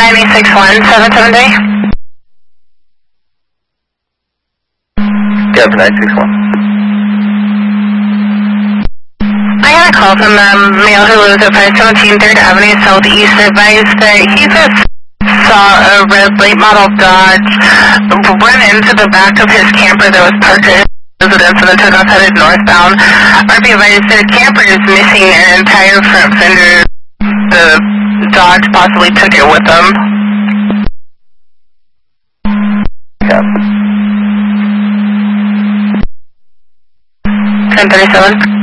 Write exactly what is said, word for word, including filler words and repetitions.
Miami six one seven seven three. Gap nine six one. I got a call from a male who lives at five seventeen third Avenue Southeast, advised that he just saw a red late model Dodge run into the back of his camper that was parked at his residence and then took off headed northbound. R P advised that camper is missing an entire front fender. The Dodge possibly took it with them. Cap. ten thirty-seven.